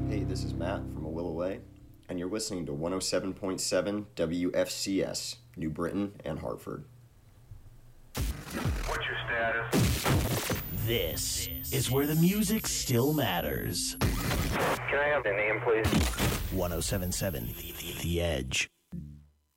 Hey, this is Matt from A Willow Way, and you're listening to 107.7 WFCS, New Britain and Hartford. What's your status? This is where the music still matters. Can I have the name, please? 107.7 The Edge.